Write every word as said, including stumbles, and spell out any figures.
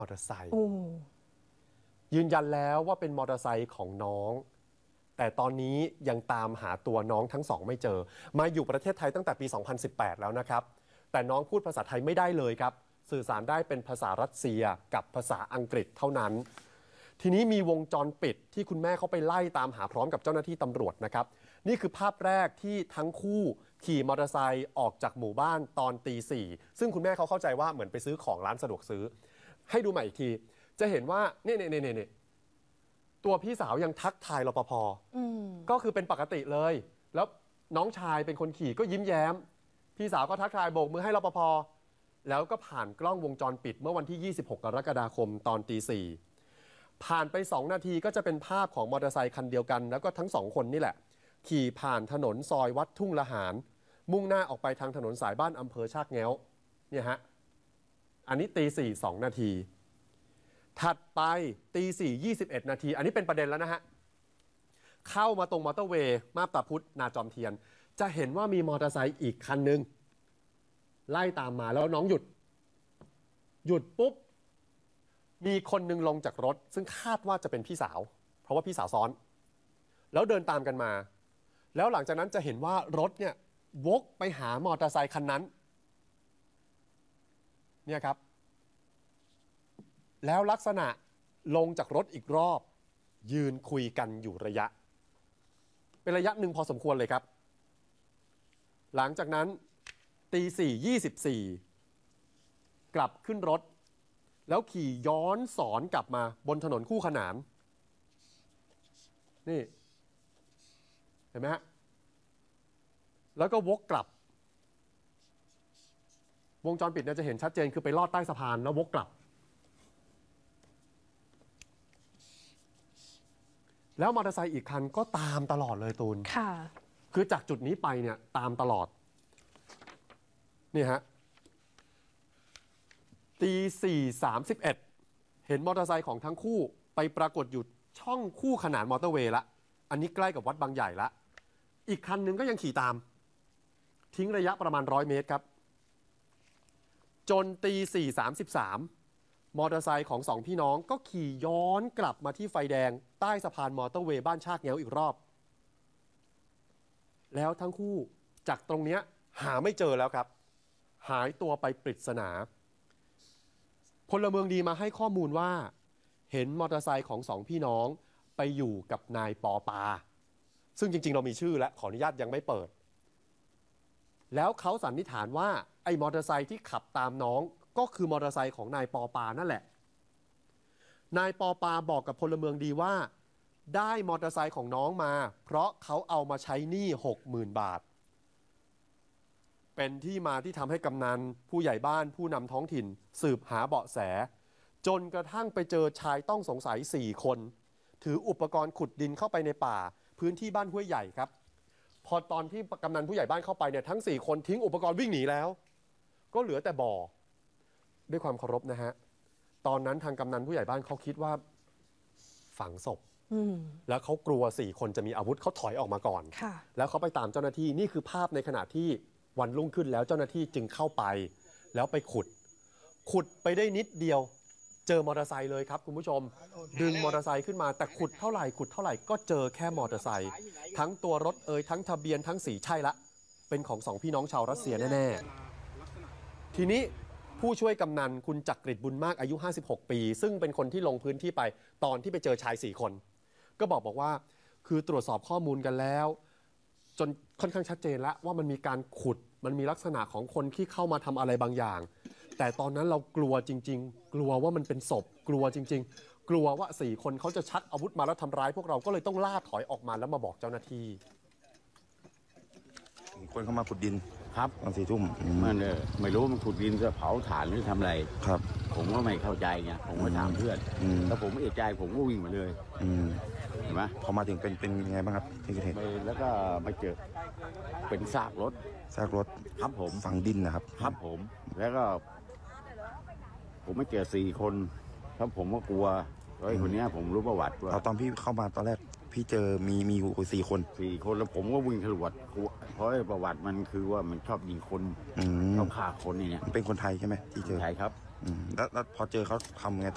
มอเตอร์ไซค์ยืนยันแล้วว่าเป็นมอเตอร์ไซค์ของน้องแต่ตอนนี้ยังตามหาตัวน้องทั้งสองไม่เจอมาอยู่ประเทศไทยตั้งแต่ปีสองพันสิบแปดแล้วนะครับแต่น้องพูดภาษาไทยไม่ได้เลยครับสื่อสารได้เป็นภาษารัสเซียกับภาษาอังกฤษเท่านั้นทีนี้มีวงจรปิดที่คุณแม่เขาไปไล่ตามหาพร้อมกับเจ้าหน้าที่ตำรวจนะครับนี่คือภาพแรกที่ทั้งคู่ขี่มอเตอร์ไซค์ออกจากหมู่บ้านตอนตีสี่ซึ่งคุณแม่เขาเข้าใจว่าเหมือนไปซื้อของร้านสะดวกซื้อให้ดูใหม่อีกทีจะเห็นว่าเนี่ยเนี่ยเนี่ยเนี่ยตัวพี่สาวยังทักทายรปภก็คือเป็นปกติเลยแล้วน้องชายเป็นคนขี่ก็ยิ้มแย้มพี่สาวก็ทักทายโบกมือให้รปภแล้วก็ผ่านกล้องวงจรปิดเมื่อวันที่ยี่สิบหกกรกฎาคมตอนตีสี่ผ่านไปสองนาทีก็จะเป็นภาพของมอเตอร์ไซค์คันเดียวกันแล้วก็ทั้งสองคนนี่แหละขี่ผ่านถนนซอยวัดทุ่งละหารมุ่งหน้าออกไปทางถนนสายบ้านอำเภอชากแง้วเนี่ยฮะอันนี้ตีสี่สองนาทีถัดไปตีสี่ยี่สิบเอ็ดนาทีอันนี้เป็นประเด็นแล้วนะฮะเข้ามาตรงมอเตอร์เวย์มาบตาพุธนาจอมเทียนจะเห็นว่ามีมอเตอร์ไซค์อีกคันนึงไล่ตามมาแล้วน้องหยุดหยุดปุ๊บมีคนนึงลงจากรถซึ่งคาดว่าจะเป็นพี่สาวเพราะว่าพี่สาวซ้อนแล้วเดินตามกันมาแล้วหลังจากนั้นจะเห็นว่ารถเนี่ยวกไปหามอเตอร์ไซค์คันนั้นเนี่ยครับแล้วลักษณะลงจากรถอีกรอบยืนคุยกันอยู่ระยะเป็นระยะหนึ่งพอสมควรเลยครับหลังจากนั้นตีสี่ยี่สิบสี่กลับขึ้นรถแล้วขี่ย้อนสอนกลับมาบนถนนคู่ขนานนี่เห็นไหมฮะแล้วก็วกกลับวงจรปิดเนี่ยจะเห็นชัดเจนคือไปลอดใต้สะพานแล้ววกกลับแล้วมอเตอร์ไซค์อีกคันก็ตามตลอดเลยตูนค่ะคือจากจุดนี้ไปเนี่ยตามตลอดนี่ฮะตีสี่สามสิบเอ็ดเห็นมอเตอร์ไซค์ของทั้งคู่ไปปรากฏอยู่ช่องคู่ขนานมอเตอร์เวย์ละอันนี้ใกล้กับวัดบางใหญ่ละอีกคันนึงก็ยังขี่ตามทิ้งระยะประมาณร้อยเมตรครับจนตีสี่สามสิบสามมอเตอร์ไซค์ของสองพี่น้องก็ขี่ย้อนกลับมาที่ไฟแดงใต้สะพานมอเตอร์เวย์บ้านชากแง้วอีกรอบแล้วทั้งคู่จากตรงเนี้ยหาไม่เจอแล้วครับหายตัวไปปริศนาพลเมืองดีมาให้ข้อมูลว่าเห็นมอเตอร์ไซค์ของสองพี่น้องไปอยู่กับนายปอปาซึ่งจริงๆเรามีชื่อและขออนุญาตยังไม่เปิดแล้วเขาสันนิษฐานว่าไอ้มอเตอร์ไซค์ที่ขับตามน้องก็คือมอเตอร์ไซค์ของนายปอปานั่นแหละนายปอปาบอกกับพลเมืองดีว่าได้มอเตอร์ไซค์ของน้องมาเพราะเขาเอามาใช้หนี้ หกหมื่น บาทเป็นที่มาที่ทำให้กำนันผู้ใหญ่บ้านผู้นำท้องถิ่นสืบหาเบาะแสจนกระทั่งไปเจอชายต้องสงสัยสี่คนถืออุปกรณ์ขุดดินเข้าไปในป่าพื้นที่บ้านห้วยใหญ่ครับพอตอนที่กำนันผู้ใหญ่บ้านเข้าไปเนี่ยทั้งสี่คนทิ้งอุปกรณ์วิ่งหนีแล้วก็เหลือแต่บ่อด้วยความเคารพนะฮะตอนนั้นทางกำนันผู้ใหญ่บ้านเขาคิดว่าฝังศพแล้วเขากลัวสี่คนจะมีอาวุธเขาถอยออกมาก่อนแล้วเขาไปตามเจ้าหน้าที่นี่คือภาพในขณะที่วันรุ่งขึ้นแล้วเจ้าหน้าที่จึงเข้าไปแล้วไปขุดขุดไปได้นิดเดียวเจอมอเตอร์ไซค์เลยครับคุณผู้ชมดึงมอเตอร์ไซค์ขึ้นมาแต่ขุดเท่าไหร่ขุดเท่าไหร่ก็เจอแค่มอเตอร์ไซค์ทั้งตัวรถเอ่ยทั้งทะเบียนทั้งสีใช่ละเป็นของสองพี่น้องชาวรัสเซียแน่ๆทีนี้ผู้ช่วยกำนันคุณจักริดบุญมากอายุห้าสิบหกปีซึ่งเป็นคนที่ลงพื้นที่ไปตอนที่ไปเจอชายสี่คนก็บอกบอกว่าคือตรวจสอบข้อมูลกันแล้วจนค่อนข้างชัดเจนแล้วว่ามันมีการขุดมันมีลักษณะของคนที่เข้ามาทำอะไรบางอย่างแต่ตอนนั้นเรากลัวจริงๆกลัวว่ามันเป็นศพกลัวจริงๆกลัวว่าสี่คนเขาจะชักอาวุธมาแล้วทำร้ายพวกเราก็เลยต้องล่าถอยออกมาแล้วมาบอกเจ้าหน้าที่คนเข้ามาขุดดินครับตอนสี่ทุ่มมันเออไม่รู้มันขุดดินจะเผาถ่านหรือทำอะไรครับผมก็ไม่เข้าใจไงผมก็ถามเพื่อนแล้วผมไม่เอะใจผมก็วิ่งมาเลยเห็นไหมพอมาถึงเป็นเป็นยังไงบ้างครับที่เกิดเหตุแล้วก็ไปเจอเป็นซากรถซากรถครับผมฝังดินนะครับครับผมแล้วก็ผมไม่เจอสี่คนเพราะผมก็กลัวไอ้คนนี้ผมรู้ประวัติว่าตอนพี่เข้ามาตอนแรกพี่เจอมีมีอยู่สี่คนสี่คนแล้วผมก็วิ่งทะลวดเพราะประวัติมันคือว่ามันชอบยิงคนชอบฆ่าคนนี่เนี่ยเป็นคนไทยใช่ไหมที่เจอไทยครับแล้วพอเจอเขาทำไง